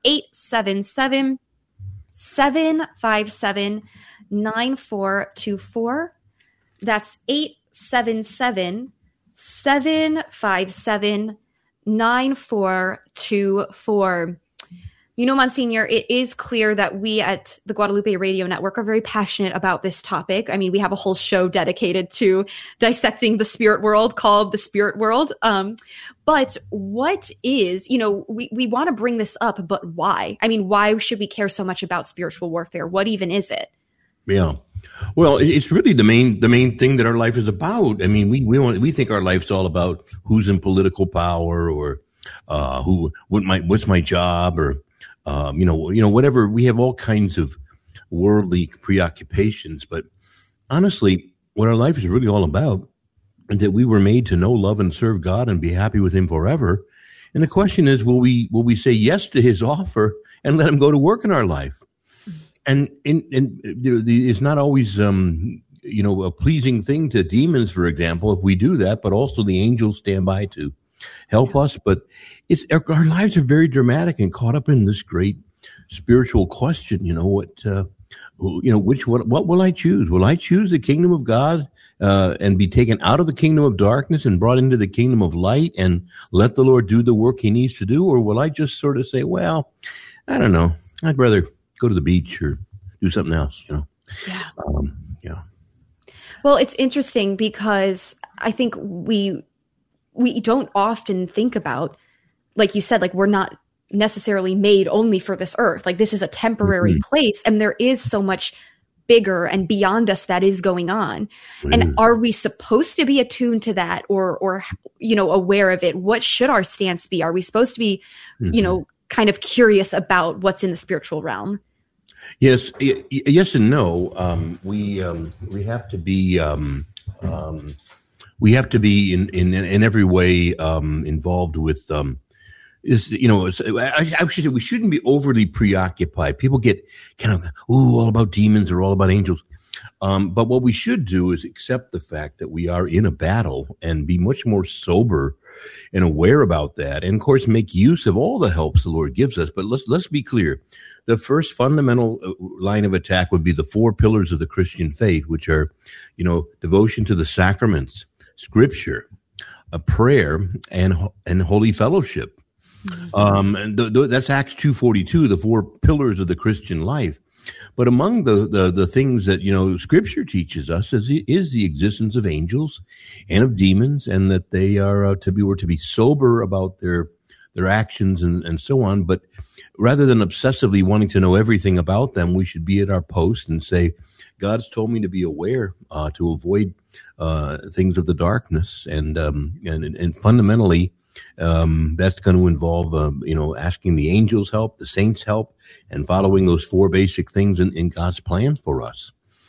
877-757-9424. That's 877-757-9424. You know, Monsignor, it is clear that we at the Guadalupe Radio Network are very passionate about this topic. I mean, we have a whole show dedicated to dissecting the spirit world called The Spirit World. But what is, you know, we want to bring this up, but why? I mean, why should we care so much about spiritual warfare? What even is it? Yeah. Well, it's really the main thing that our life is about. I mean, we think our life's all about who's in political power or what's my job or whatever. We have all kinds of worldly preoccupations, but honestly, what our life is really all about is that we were made to know, love, and serve God and be happy with Him forever. And the question is, will we say yes to His offer and let Him go to work in our life? And it's not always a pleasing thing to demons, for example, if we do that, but also the angels stand by to help us. But our lives are very dramatic and caught up in this great spiritual question. What will I choose? Will I choose the kingdom of God and be taken out of the kingdom of darkness and brought into the kingdom of light and let the Lord do the work He needs to do? Or will I just sort of say, well, I don't know, I'd rather go to the beach or do something else, Yeah. Well, it's interesting because I think we don't often think about, like you said, like we're not necessarily made only for this earth. Like this is a temporary place, and there is so much bigger and beyond us that is going on. And are we supposed to be attuned to that or aware of it? What should our stance be? Are we supposed to be, kind of curious about what's in the spiritual realm? Yes and no. We have to be in every way involved with I should say we shouldn't be overly preoccupied. People get kind of all about demons or all about angels. But what we should do is accept the fact that we are in a battle and be much more sober and aware about that. And of course, make use of all the helps the Lord gives us. But let's be clear. The first fundamental line of attack would be the four pillars of the Christian faith, which are, devotion to the sacraments, scripture, a prayer, and holy fellowship. And that's Acts 2:42, the four pillars of the Christian life. But among the things that, scripture teaches us is the existence of angels and of demons, and that they are to be sober about their actions and so on. But rather than obsessively wanting to know everything about them, we should be at our post and say, God's told me to be aware, to avoid things of the darkness, and fundamentally, that's going to involve, asking the angels' help, the saints' help, and following those four basic things in God's plan for us.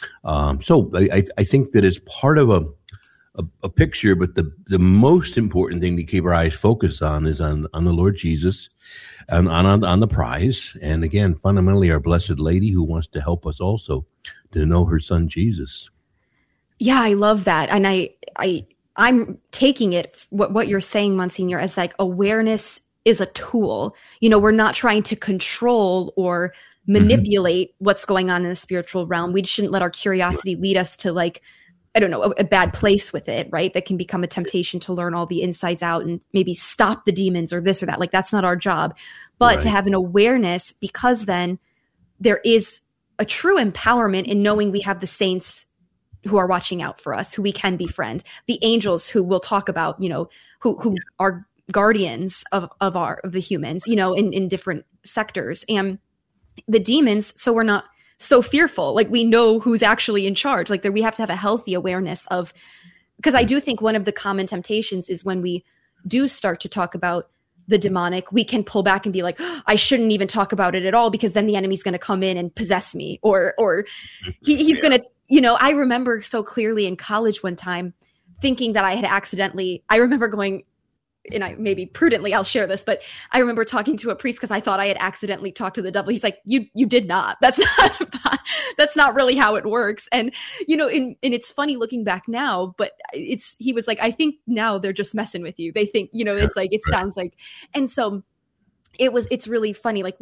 So I think that it's part of a picture, but the most important thing to keep our eyes focused on is on the Lord Jesus and on the prize. And again, fundamentally, our Blessed Lady, who wants to help us also to know her Son, Jesus. Yeah, I love that. And I'm taking it, what you're saying, Monsignor, as like awareness is a tool. We're not trying to control or manipulate what's going on in the spiritual realm. We shouldn't let our curiosity lead us to a bad place with it, right? That can become a temptation to learn all the insides out and maybe stop the demons or this or that. Like that's not our job. But to have an awareness, because then there is a true empowerment in knowing we have the saints who are watching out for us, who we can befriend, the angels who we'll talk about, who are guardians of the humans, in different sectors, and the demons. So we're not so fearful. Like we know who's actually in charge. Like we have to have a healthy awareness of, because I do think one of the common temptations is when we do start to talk about the demonic, we can pull back and be like, oh, I shouldn't even talk about it at all, because then the enemy's going to come in and possess me, or he's going to, I remember so clearly in college one time thinking that I had I remember going, and I maybe prudently I'll share this, but I remember talking to a priest because I thought I had accidentally talked to the devil. He's like, you did not. That's not really how it works. And, and it's funny looking back now, but he was like, I think now they're just messing with you. They think, it's like, it sounds like, and so it's really funny. Like